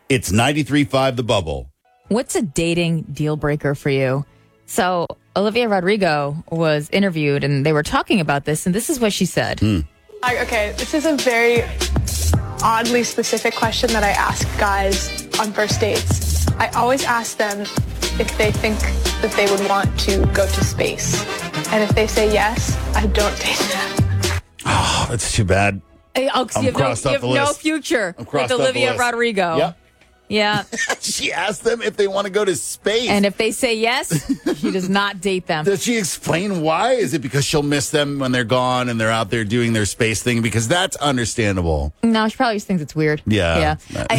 It's 93.5 The Bubble. What's a dating deal breaker for you? So Olivia Rodrigo was interviewed and they were talking about this, and this is what she said. Okay, this is a very oddly specific question that I ask guys on first dates. I always ask them if they think that they would want to go to space. And if they say yes, I don't date them. Oh, that's too bad. You have no future with Olivia Rodrigo. Yep. Yeah. She asked them if they want to go to space. And if they say yes, she does not date them. Does she explain why? Is it because she'll miss them when they're gone and they're out there doing their space thing? Because that's understandable. No, she probably just thinks it's weird. Yeah.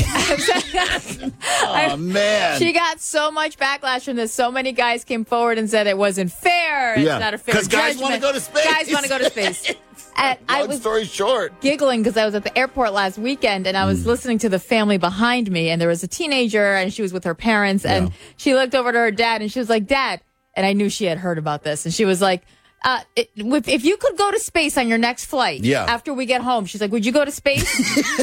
Oh, man. She got so much backlash from this. So many guys came forward and said it wasn't fair. It's not a fair judgment. Because guys want to go to space. Guys want to go to space. And Long story short. Giggling because I was at the airport last weekend and I was listening to the family behind me, and there was a teenager and she was with her parents, and she looked over to her dad and she was like, "Dad," and I knew she had heard about this, and she was like, if you could go to space on your next flight after we get home, she's like, "Would you go to space?"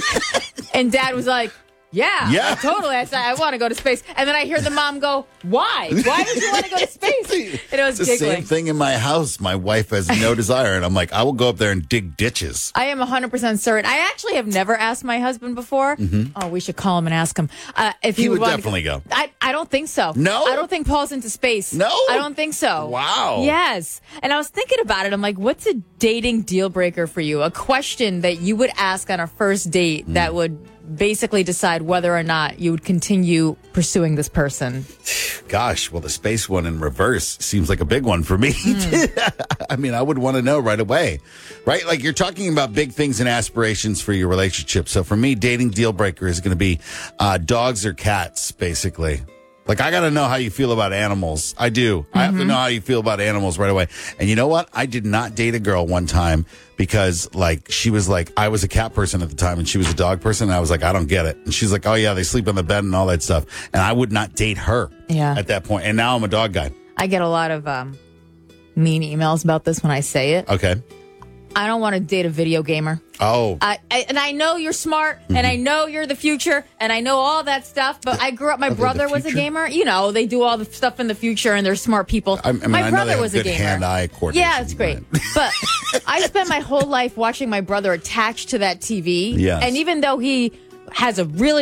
And Dad was like, Yeah, totally. I said, I want to go to space. And then I hear the mom go, why? Why would you want to go to space? And it was it's the giggling. same thing in my house. My wife has no desire. And I'm like, I will go up there and dig ditches. I am 100% certain. I actually have never asked my husband before. Oh, we should call him and ask him. If he would definitely go. I don't think so. No? I don't think Paul's into space. No? I don't think so. Wow. Yes. And I was thinking about it. I'm like, what's a dating deal breaker for you? A question that you would ask on a first date that would basically decide whether or not you would continue pursuing this person. Gosh, well, the space one in reverse seems like a big one for me. I mean, I would want to know right away, right? Like, you're talking about big things and aspirations for your relationship. So for me, dating deal breaker is going to be dogs or cats, basically. Like, I got to know how you feel about animals. I do. I have to know how you feel about animals right away. And you know what? I did not date a girl one time because, like, she was like, I was a cat person at the time and she was a dog person. And I was like, I don't get it. And she's like, oh, yeah, they sleep on the bed and all that stuff. And I would not date her at that point. And now I'm a dog guy. I get a lot of mean emails about this when I say it. Okay. I don't want to date a video gamer. Oh. And I know you're smart, and I know you're the future, and I know all that stuff, but I grew up, my brother was a gamer. You know, they do all the stuff in the future, and they're smart people. My brother was a gamer. Hand-eye coordination. Yeah, it's great. But I spent my whole life watching my brother attached to that TV. Yes. And even though he has a really